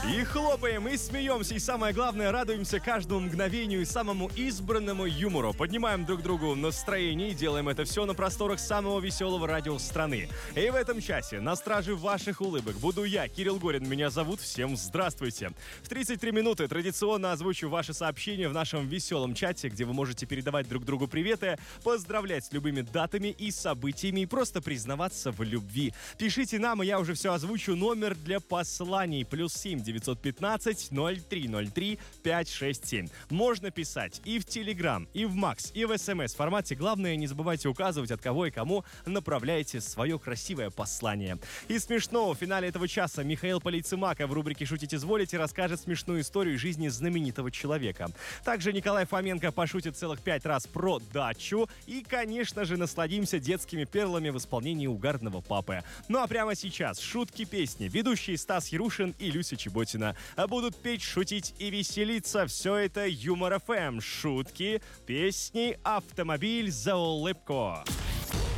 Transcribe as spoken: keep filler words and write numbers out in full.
И хлопаем, и смеемся, и самое главное, радуемся каждому мгновению и самому избранному юмору. Поднимаем друг другу настроение и делаем это все на просторах самого веселого радио страны. И в этом часе на страже ваших улыбок буду я, Кирилл Горин, меня зовут. Всем здравствуйте. В тридцать три минуты традиционно озвучу ваши сообщения в нашем веселом чате, где вы можете передавать друг другу приветы, поздравлять с любыми датами и событиями и просто признаваться в любви. Пишите нам, и я уже все озвучу. Номер для посланий плюс семь девятьсот пятнадцать ноль три ноль три пять шесть семь. Можно писать и в Телеграм, и в Макс, и в СМС формате. Главное, не забывайте указывать, от кого и кому направляете свое красивое послание. И смешно, в финале этого часа Михаил Полицемака в рубрике «Шутить изволите» расскажет смешную историю жизни знаменитого человека. Также Николай Фоменко пошутит целых пять раз про дачу. И, конечно же, насладимся детскими перлами в исполнении угарного папы. Ну а прямо сейчас шутки-песни. Ведущие Стас Ярушин и Люся Чеботина будут петь, шутить и веселиться. Все это Юмор ФМ. Шутки, песни, автомобиль за улыбку.